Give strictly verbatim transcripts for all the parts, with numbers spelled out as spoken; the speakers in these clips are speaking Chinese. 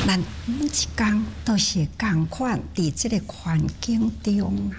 咱每一天都是共款伫这个环境中啊，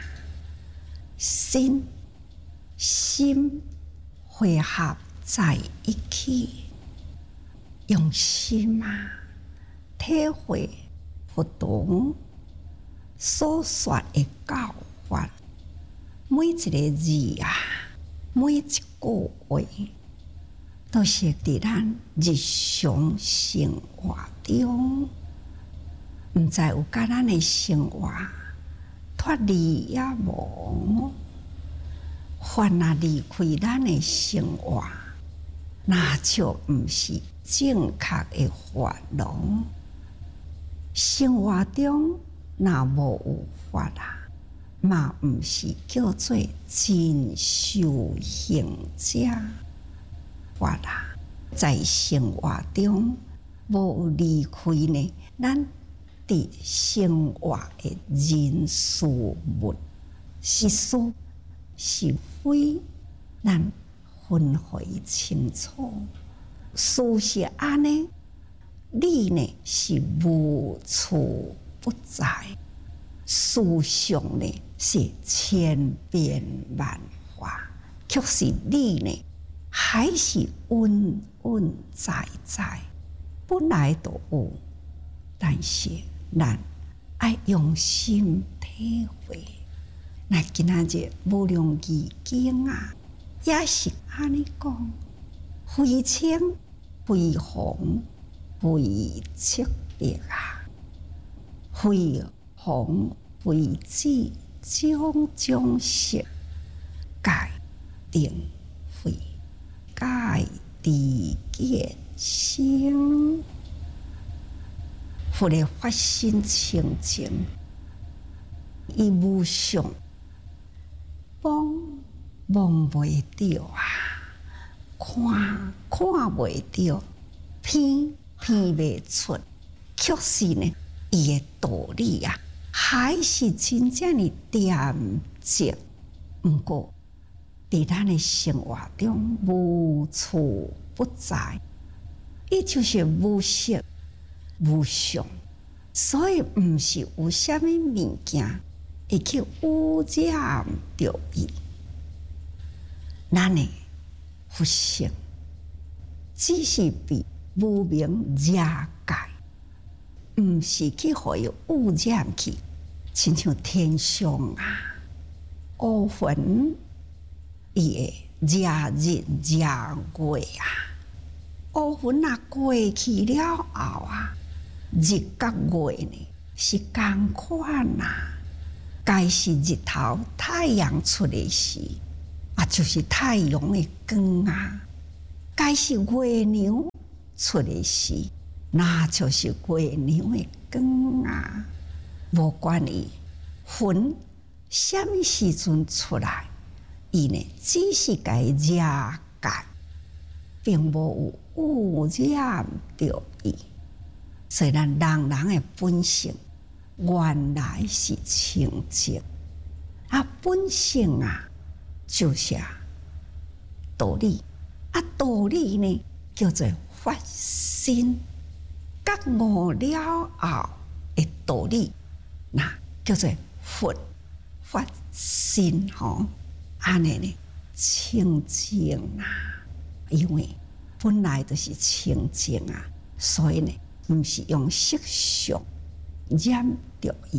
身心汇合在一起，用心啊体会佛陀所说的教法，每一个字啊，每一句话，都是伫咱日常生活中，毋知有甲咱的生活脱离也无，凡若离开咱的生活，那就毋是正确的法路。生活中若无有法啊，嘛毋是叫做真修行者。法啊，在生活中无离开呢，咱伫生活的人事物是是是非，咱分会清楚。事是安尼，理呢是无处不在，思想呢是千变万化，却是理呢还是稳稳在在，本来就有，但是咱爱用心体会。那今仔日无量义经啊，也是安尼讲，非清非红非赤白啊，非红非紫，种种色，界定慧。界地见性，佛的发心清净，伊无相，望望袂着啊，看看袂着，偏偏袂出，却是呢，伊的道理啊，还是真正的点睛，毋过。伫咱的生活中无处不在，伊就是无色无相，所以毋是有啥物物件会去污染着伊。咱的佛性只是被无明遮盖，毋是去互伊污染去，亲像天上啊，乌云。伊会热日热月啊，乌云啊过去了后啊，日甲月呢是共款啊。该是日头太阳出的时，啊就是太阳的光啊；该是月亮出的时，那就是月亮的光啊。无管伊云什么时阵出来。伊呢，只是甲伊遮盖，并无有污染着伊。所以咱人人的本性原来是清净，啊，本性啊就是啊道理，啊道理呢叫做发心，觉悟了后的道理，那叫做佛发心吼。安尼呢，清净啊，因为本来就是清净啊，所以呢，毋是用色相染着伊。